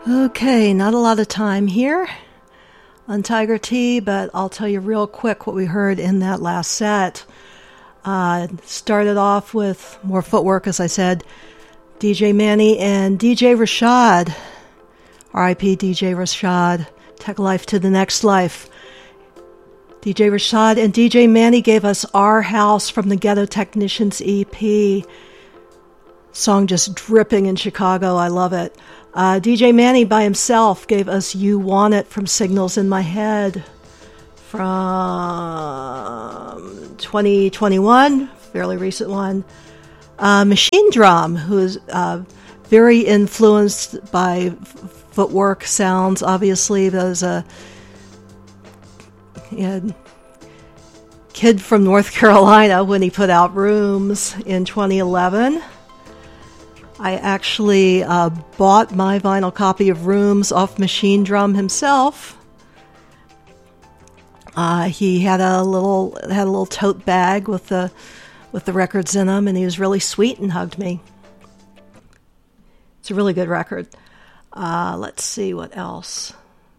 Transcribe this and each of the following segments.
Okay, not a lot of time here on Tiger Tea, but I'll tell you real quick what we heard in that last set. Started off with more footwork, as I said, DJ Manny and DJ Rashad. R.I.P. DJ Rashad. Tech life to the next life. DJ Rashad and DJ Manny gave us Our House from the Ghetto Technicians EP. Song just dripping in Chicago. I love it. DJ Manny by himself gave us You Want It from Signals in My Head from 2021, fairly recent one. Machine Drum, who is very influenced by footwork sounds, obviously. That was a kid from North Carolina when he put out Rooms in 2011. I actually bought my vinyl copy of Rooms off Machine Drum himself. He had a little tote bag with the records in them, and he was really sweet and hugged me. It's a really good record. Let's see what else.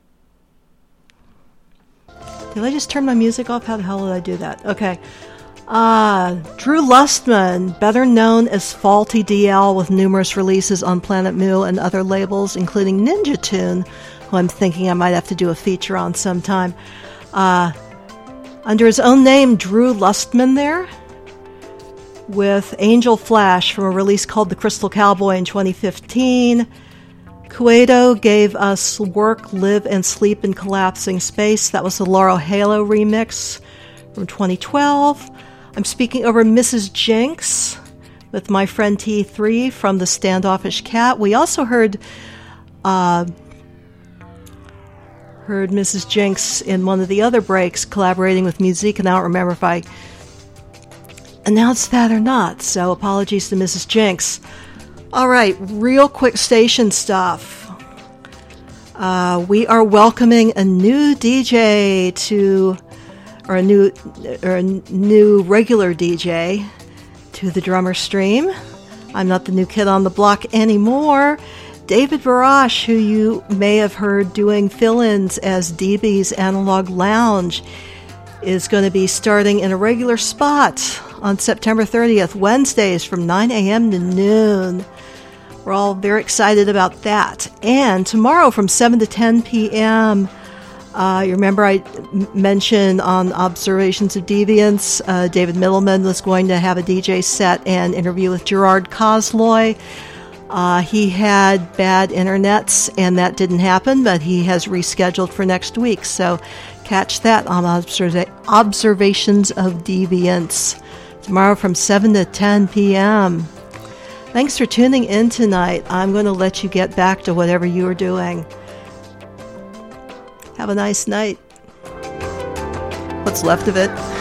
Did I just turn my music off? How the hell did I do that? Okay. Drew Lustman, better known as Faulty DL, with numerous releases on Planet Mu and other labels, including Ninja Tune, who I'm thinking I might have to do a feature on sometime. Under his own name, Drew Lustman there, with Angel Flash from a release called The Crystal Cowboy in 2015. Cueto gave us Work, Live, and Sleep in Collapsing Space. That was the Laurel Halo remix from 2012. I'm speaking over Mrs. Jinx with my friend T3 from The Standoffish Cat. We also heard Mrs. Jinx in one of the other breaks collaborating with Musique, and I don't remember if I announced that or not, so apologies to Mrs. Jinx. All right, real quick station stuff. We are welcoming a new DJ or a new regular DJ to the Drummer Stream. I'm not the new kid on the block anymore. David Barash, who you may have heard doing fill-ins as DB's Analog Lounge, is going to be starting in a regular spot on September 30th, Wednesdays from 9 a.m. to noon. We're all very excited about that. And tomorrow from 7 to 10 p.m., you remember I mentioned on Observations of Deviance, David Middleman was going to have a DJ set and interview with Gerard Cosloy. He had bad internets, and that didn't happen, but he has rescheduled for next week. So catch that on Observations of Deviance tomorrow from 7 to 10 p.m. Thanks for tuning in tonight. I'm going to let you get back to whatever you are doing. Have a nice night. What's left of it.